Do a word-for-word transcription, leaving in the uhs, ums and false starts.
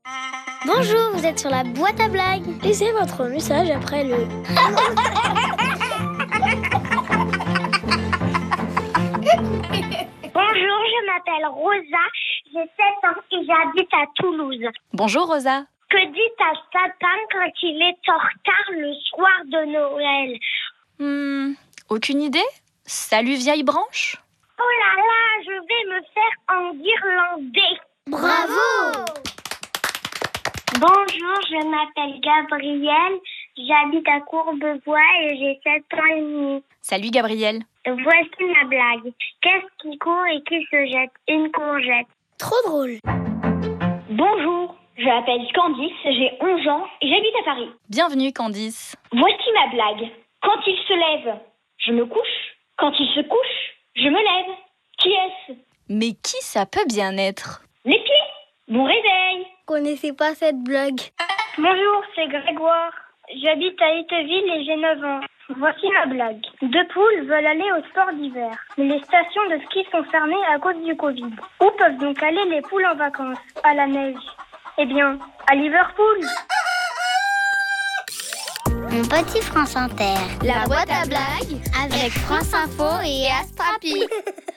Bonjour, vous êtes sur la boîte à blagues. Laissez votre message après le... Bonjour, je m'appelle Rosa, j'ai sept ans et j'habite à Toulouse. Bonjour Rosa. Que dit ta sapin quand il est en retard le soir de Noël? Hmm, aucune idée? Salut vieille branche? Oh là là, je vais me faire enguirlander. Bravo! Bonjour, je m'appelle Gabrielle, j'habite à Courbevoie et j'ai sept ans et demi. Salut Gabrielle. Voici ma blague. Qu'est-ce qui court et qui se jette? Une courgette. Trop drôle. Bonjour, je m'appelle Candice, j'ai onze ans et j'habite à Paris. Bienvenue Candice. Voici ma blague. Quand il se lève, je me couche. Quand il se couche, je me lève. Qui est-ce? Mais qui ça peut bien être? Les pieds. Bon réveil. Connaissez pas cette blague? Bonjour, c'est Grégoire. J'habite à Éteville et j'ai neuf ans. Voici ma blague. Deux poules veulent aller au sport d'hiver, mais les stations de ski sont fermées à cause du Covid. Où peuvent donc aller les poules en vacances? À la neige? Eh bien, à Liverpool. Mon petit France Inter. La boîte à blagues avec France Info et Astrapi.